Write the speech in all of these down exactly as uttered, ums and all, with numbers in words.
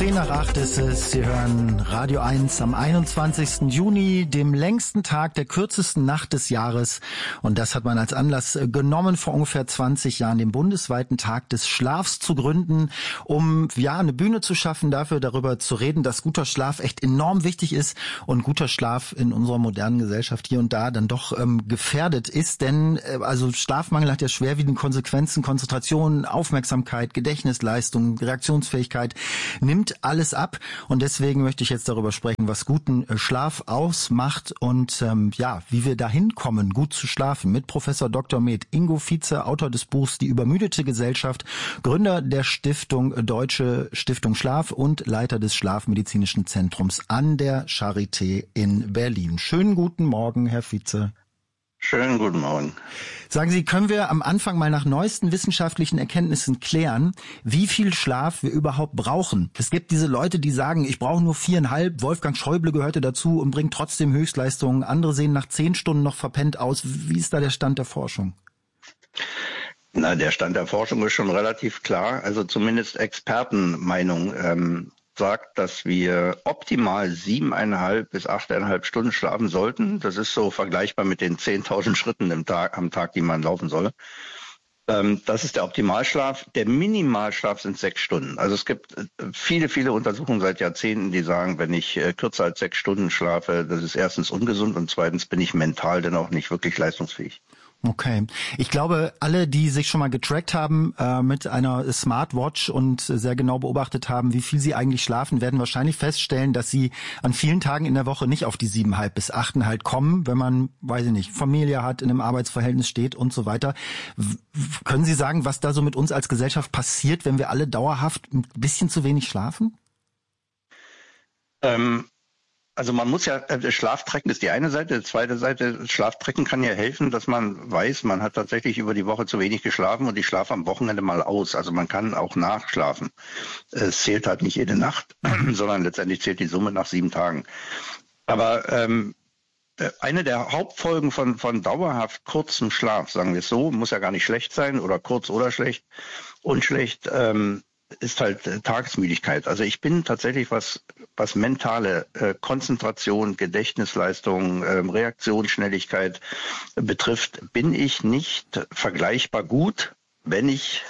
Zehn nach acht ist es. Sie hören Radio eins am einundzwanzigsten Juni, dem längsten Tag der kürzesten Nacht des Jahres. Und das hat man als Anlass genommen, vor ungefähr zwanzig Jahren den bundesweiten Tag des Schlafs zu gründen, um ja eine Bühne zu schaffen, dafür darüber zu reden, dass guter Schlaf echt enorm wichtig ist und guter Schlaf in unserer modernen Gesellschaft hier und da dann doch ähm, gefährdet ist. Denn äh, also Schlafmangel hat ja schwerwiegende Konsequenzen. Konzentration, Aufmerksamkeit, Gedächtnisleistung, Reaktionsfähigkeit nimmt alles ab, und deswegen möchte ich jetzt darüber sprechen, was guten Schlaf ausmacht und ähm, ja, wie wir dahin kommen, gut zu schlafen, mit Professor Doktor med. Ingo Vietze, Autor des Buchs Die übermüdete Gesellschaft, Gründer der Stiftung Deutsche Stiftung Schlaf und Leiter des Schlafmedizinischen Zentrums an der Charité in Berlin. Schönen guten Morgen, Herr Vietze. Schönen guten Morgen. Sagen Sie, können wir am Anfang mal nach neuesten wissenschaftlichen Erkenntnissen klären, wie viel Schlaf wir überhaupt brauchen? Es gibt diese Leute, die sagen, ich brauche nur viereinhalb. Wolfgang Schäuble gehörte dazu und bringt trotzdem Höchstleistungen. Andere sehen nach zehn Stunden noch verpennt aus. Wie ist da der Stand der Forschung? Na, der Stand der Forschung ist schon relativ klar. Also zumindest Expertenmeinung ähm, sagt, dass wir optimal siebeneinhalb bis achteinhalb Stunden schlafen sollten. Das ist so vergleichbar mit den zehntausend Schritten im Tag, am Tag, die man laufen soll. Ähm, das ist der Optimalschlaf. Der Minimalschlaf sind sechs Stunden. Also es gibt viele, viele Untersuchungen seit Jahrzehnten, die sagen, wenn ich äh, kürzer als sechs Stunden schlafe, das ist erstens ungesund und zweitens bin ich mental dann auch nicht wirklich leistungsfähig. Okay. Ich glaube, alle, die sich schon mal getrackt haben äh, mit einer Smartwatch und sehr genau beobachtet haben, wie viel sie eigentlich schlafen, werden wahrscheinlich feststellen, dass sie an vielen Tagen in der Woche nicht auf die siebeneinhalb bis achten halt kommen, wenn man, weiß ich nicht, Familie hat, in einem Arbeitsverhältnis steht und so weiter. W- können Sie sagen, was da so mit uns als Gesellschaft passiert, wenn wir alle dauerhaft ein bisschen zu wenig schlafen? Ähm Also man muss ja, äh, Schlaftrecken ist die eine Seite, die zweite Seite, Schlaftrecken kann ja helfen, dass man weiß, man hat tatsächlich über die Woche zu wenig geschlafen und ich schlafe am Wochenende mal aus. Also man kann auch nachschlafen. Es zählt halt nicht jede Nacht, sondern letztendlich zählt die Summe nach sieben Tagen. Aber ähm, eine der Hauptfolgen von, von dauerhaft kurzem Schlaf, sagen wir es so, muss ja gar nicht schlecht sein oder kurz oder schlecht, unschlecht, ähm, ist halt äh, Tagesmüdigkeit. Also ich bin tatsächlich, was was mentale äh, Konzentration, Gedächtnisleistung, äh, Reaktionsschnelligkeit äh, betrifft, bin ich nicht vergleichbar gut, wenn ich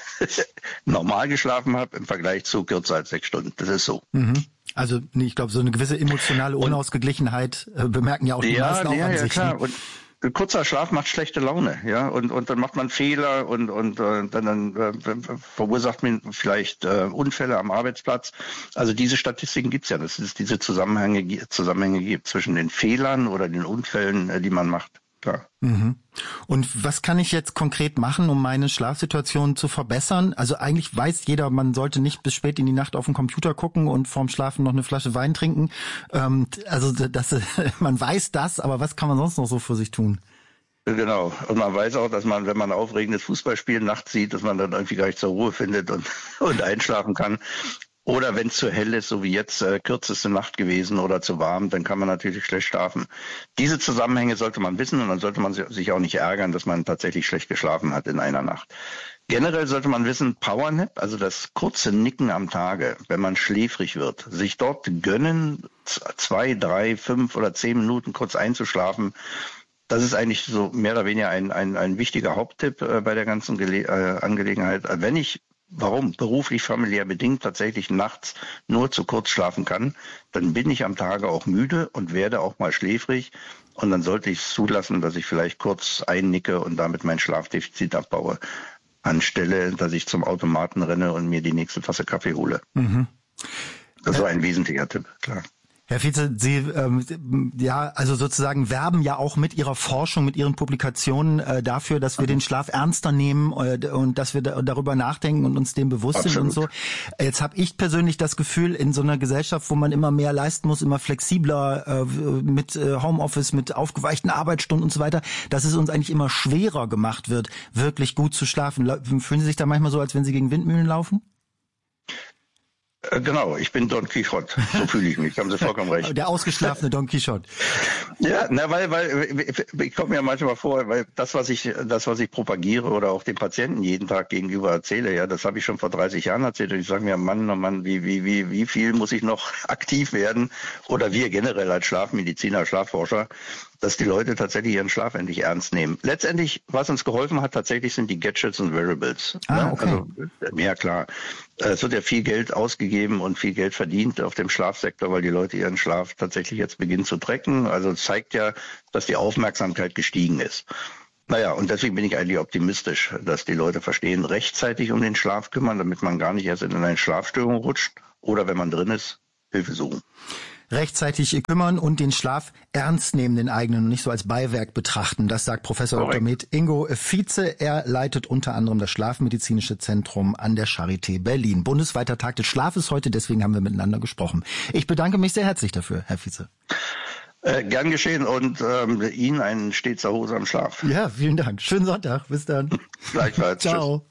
normal geschlafen habe im Vergleich zu kürzer als sechs Stunden. Das ist so. Mhm. Also ich glaube, so eine gewisse emotionale Unausgeglichenheit äh, bemerken ja auch die ja, meisten auch ja, an ja, sich. Klar. Und kurzer Schlaf macht schlechte Laune, ja, und und dann macht man Fehler und und äh, dann, dann äh, verursacht man vielleicht äh, Unfälle am Arbeitsplatz. Also diese Statistiken gibt's ja, dass es diese Zusammenhänge Zusammenhänge gibt zwischen den Fehlern oder den Unfällen, äh, die man macht. Klar. Mhm. Und was kann ich jetzt konkret machen, um meine Schlafsituation zu verbessern? Also eigentlich weiß jeder, man sollte nicht bis spät in die Nacht auf den Computer gucken und vorm Schlafen noch eine Flasche Wein trinken. Ähm, also das, man weiß das, aber was kann man sonst noch so für sich tun? Genau. Und man weiß auch, dass man, wenn man ein aufregendes Fußballspiel nachts sieht, dass man dann irgendwie gar nicht zur Ruhe findet und, und einschlafen kann. Oder wenn es zu hell ist, so wie jetzt äh, kürzeste Nacht gewesen oder zu warm, dann kann man natürlich schlecht schlafen. Diese Zusammenhänge sollte man wissen und dann sollte man sich auch nicht ärgern, dass man tatsächlich schlecht geschlafen hat in einer Nacht. Generell sollte man wissen, Powernap, also das kurze Nicken am Tage, wenn man schläfrig wird, sich dort gönnen, zwei, drei, fünf oder zehn Minuten kurz einzuschlafen. Das ist eigentlich so mehr oder weniger ein, ein, ein wichtiger Haupttipp äh, bei der ganzen Gele- äh, Angelegenheit. Wenn ich Warum? Beruflich, familiär bedingt tatsächlich nachts nur zu kurz schlafen kann, dann bin ich am Tage auch müde und werde auch mal schläfrig. Und dann sollte ich es zulassen, dass ich vielleicht kurz einnicke und damit mein Schlafdefizit abbaue, anstelle, dass ich zum Automaten renne und mir die nächste Tasse Kaffee hole. Mhm. Das war ein wesentlicher Tipp, klar. Herr Vietze, Sie ähm, ja also sozusagen werben ja auch mit Ihrer Forschung, mit Ihren Publikationen äh, dafür, dass wir den Schlaf ernster nehmen äh, und dass wir da, darüber nachdenken und uns dem bewusst Absolut. sind und so. Jetzt habe ich persönlich das Gefühl, in so einer Gesellschaft, wo man immer mehr leisten muss, immer flexibler äh, mit äh, Homeoffice, mit aufgeweichten Arbeitsstunden und so weiter, dass es uns eigentlich immer schwerer gemacht wird, wirklich gut zu schlafen. Fühlen Sie sich da manchmal so, als wenn Sie gegen Windmühlen laufen? Genau, ich bin Don Quixote, so fühle ich mich, haben Sie vollkommen recht. Der ausgeschlafene Don Quixote. Ja, na, weil, weil ich komme mir manchmal vor, weil das, was ich, das, was ich propagiere oder auch den Patienten jeden Tag gegenüber erzähle, ja, das habe ich schon vor dreißig Jahren erzählt und ich sage mir, Mann, oh Mann, wie, wie, wie, wie viel muss ich noch aktiv werden oder wir generell als Schlafmediziner, Schlafforscher, dass die Leute tatsächlich ihren Schlaf endlich ernst nehmen. Letztendlich, was uns geholfen hat, tatsächlich sind die Gadgets und Wearables. Ah, okay. Also, ja klar, es wird ja viel Geld ausgegeben und viel Geld verdient auf dem Schlafsektor, weil die Leute ihren Schlaf tatsächlich jetzt beginnen zu tracken. Also zeigt ja, dass die Aufmerksamkeit gestiegen ist. Naja, und deswegen bin ich eigentlich optimistisch, dass die Leute verstehen, rechtzeitig um den Schlaf kümmern, damit man gar nicht erst in eine Schlafstörung rutscht oder wenn man drin ist, Hilfe suchen. Rechtzeitig kümmern und den Schlaf ernst nehmen, den eigenen, und nicht so als Beiwerk betrachten. Das sagt Professor Doktor Med Ingo Vize. Er leitet unter anderem das Schlafmedizinische Zentrum an der Charité Berlin. Bundesweiter Tag des Schlafes heute, deswegen haben wir miteinander gesprochen. Ich bedanke mich sehr herzlich dafür, Herr Vize. Äh, gern geschehen und ähm, Ihnen einen stets erholsamen Schlaf. Ja, vielen Dank. Schönen Sonntag. Bis dann. Gleichfalls. Ciao. Tschüss.